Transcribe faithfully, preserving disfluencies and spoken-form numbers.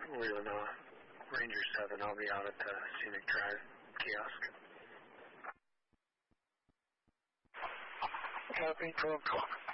Leelanau, Ranger seven, I'll be out at the Scenic Drive kiosk. Copy, twelve o'clock.